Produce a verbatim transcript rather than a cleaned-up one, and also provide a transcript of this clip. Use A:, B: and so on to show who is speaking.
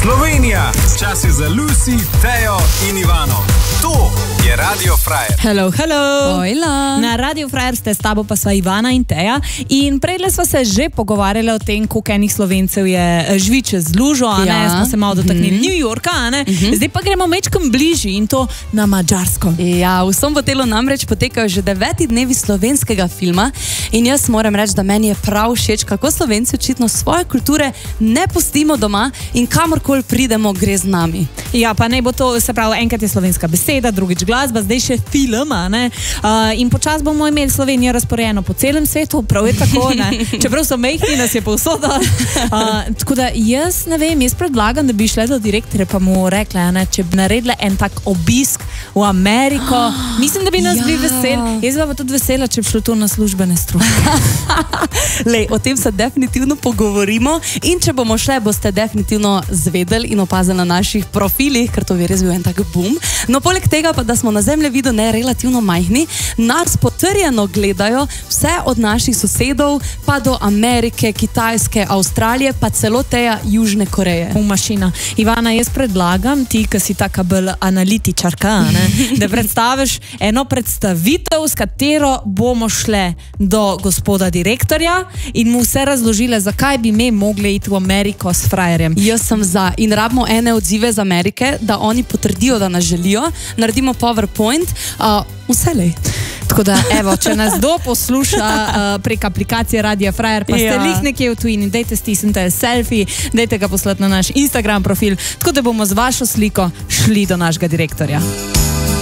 A: Slovenija, čas je za Lucy, Tejo in Ivano. To je Radio Frajer.
B: Hello, hello.
C: Hojla.
B: Na Radio Frajer ste s tabo pa sva Ivana in Teja. In predle sva se že pogovarjali o tem, koliko enih Slovencev je živi čez lužo, a ne?
C: Ja.
B: Smo se malo dotaknili
C: Mm-hmm.
B: New Yorka, a ne?
C: Mm-hmm.
B: Zdaj pa gremo mečkam bližji in to na Madžarsko.
C: Ja, v Sombotelu namreč potekajo že deveti dnevi slovenskega filma in jaz moram reči, da meni je prav všeč, kako Slovenci očitno svoje kulture ne pustimo doma in kamorkoli pridemo, gre z nami.
B: Ja, pa ne bo to, se pravi, enkrat je slovenska beseda, drugič glasba, zdaj še film, a ne? Uh, in počas bomo imeli Slovenijo razporejeno po celem svetu, prav je tako, ne? Čeprav so mehki, nas je povsoda. Uh, tako da jaz ne vem, jaz predlagam, da bi šle do direktorja pa mu rekla, ne, če bi naredila en tak obisk v Ameriko. Mislim, da bi nas
C: Ja.
B: bili veseli. Jaz bi pa tudi vesela, če bi šlo to na službene stroške.
C: Lej, o tem se definitivno pogovorimo in če bomo šle, boste definitivno zvedeli in opazili na naših profilih, ker to bi res bil en tak boom. No, poleg tega pa, da smo na zemljevidu ne relativno majhni, nas potrjeno gledajo vse od naših sosedov pa do Amerike, Kitajske, Avstralije, pa celo teja Južne Koreje.
B: V mašina. Ivana, jaz predlagam, ti, ki si taka bolj analitičarka, ne, da predstaviš eno predstavitev, s katero bomo šle do gospoda direktorja in mu vse razložile, zakaj bi me mogli iti v Ameriko s frajerjem.
C: Jaz sem za in rabimo ene odzive z Amerike, da oni potrdijo, da nas želijo, naredimo PowerPoint, uh, vselej.
B: Tako da, evo, če nas kdo posluša uh, prek aplikacije Radia Frajer, pa ste
C: Ja.
B: lih nekje v tujini, dajte stisnite selfie, dajte ga poslati na naš Instagram profil, tako da bomo z vašo sliko šli do našega direktorja.